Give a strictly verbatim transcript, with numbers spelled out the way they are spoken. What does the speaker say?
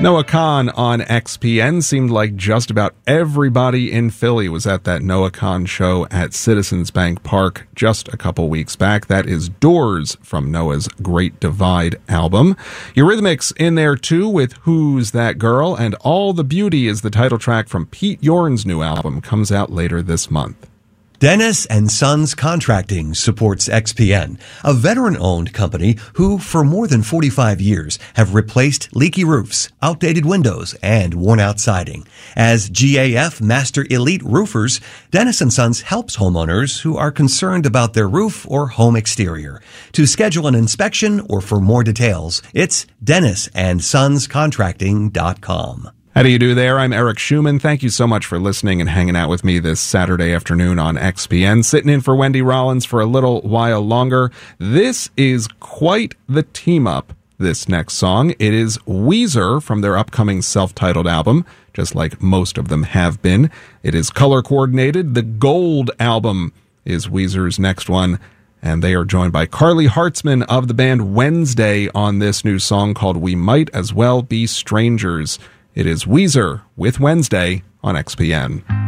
Noah Kahan on X P N. Seemed like just about everybody in Philly was at that Noah Kahan show at Citizens Bank Park just a couple weeks back. That is Doors from Noah's Great Divide album. Eurythmics in there too with Who's That Girl, and All the Beauty is the title track from Pete Yorn's new album. Comes out later this month. Dennis and Sons Contracting supports X P N, a veteran-owned company who, for more than forty-five years, have replaced leaky roofs, outdated windows, and worn-out siding. As G A F Master Elite Roofers, Dennis and Sons helps homeowners who are concerned about their roof or home exterior. To schedule an inspection or for more details, it's dennis and sons contracting dot com. How do you do there? I'm Eric Schumann. Thank you so much for listening and hanging out with me this Saturday afternoon on X P N. Sitting in for Wendy Rollins for a little while longer. This is quite the team-up, this next song. It is Weezer from their upcoming self-titled album, just like most of them have been. It is color-coordinated. The Gold album is Weezer's next one, and they are joined by Carly Hartzman of the band Wednesday on this new song called We Might As Well Be Strangers. It is Weezer with Wednesday on X P N.